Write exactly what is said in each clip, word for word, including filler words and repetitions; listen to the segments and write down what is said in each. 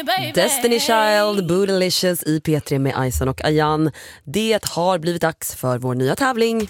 Destiny Child, Bootylicious i P tre med Ison och Ayan. Det har blivit dags för vår nya tävling.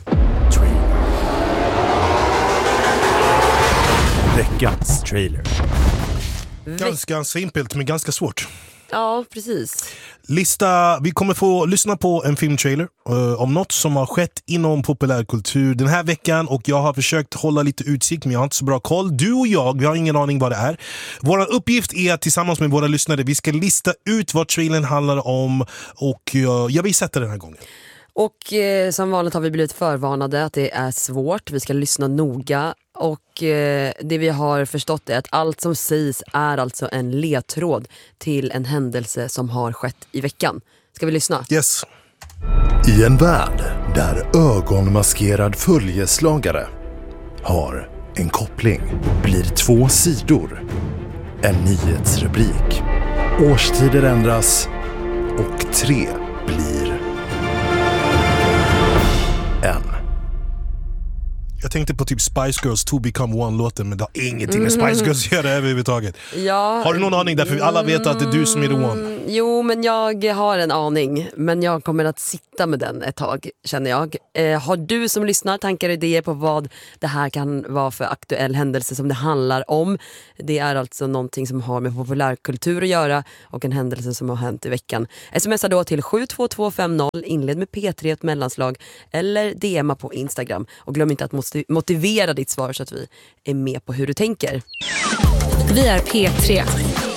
Veckans trailer. Ganska simpelt men ganska svårt. Ja, precis. Lista, vi kommer få lyssna på en filmtrailer uh, om något som har skett inom populärkultur den här veckan, och jag har försökt hålla lite utsikt men jag har inte så bra koll. Du och jag, vi har ingen aning vad det är. Vår uppgift är att tillsammans med våra lyssnare, vi ska lista ut vad trailern handlar om, och uh, jag vill sätta den här gången. Och eh, som vanligt har vi blivit förvarnade att det är svårt. Vi ska lyssna noga. Och eh, det vi har förstått är att allt som sägs är alltså en ledtråd till en händelse som har skett i veckan. Ska vi lyssna? Yes. I en värld där ögonmaskerad följeslagare har en koppling blir två sidor en nyhetsrubrik. Årstider ändras och tre blir en. Jag tänkte på typ Spice Girls To Become One-låten, men det har ingenting med Spice Girls att göra överhuvudtaget. Ja, har du någon aning? Därför alla vet att det är du som är the one. Jo, men jag har en aning. Men jag kommer att sitta med den ett tag, känner jag. Eh, har du som lyssnar tankar och idéer på vad det här kan vara för aktuell händelse som det handlar om? Det är alltså någonting som har med populärkultur att göra och en händelse som har hänt i veckan. Smsa då till sju två två fem noll, inled med P tre ett mellanslag, eller D M:a på Instagram. Och glöm inte att motivera ditt svar så att vi är med på hur du tänker. Vi är P tre.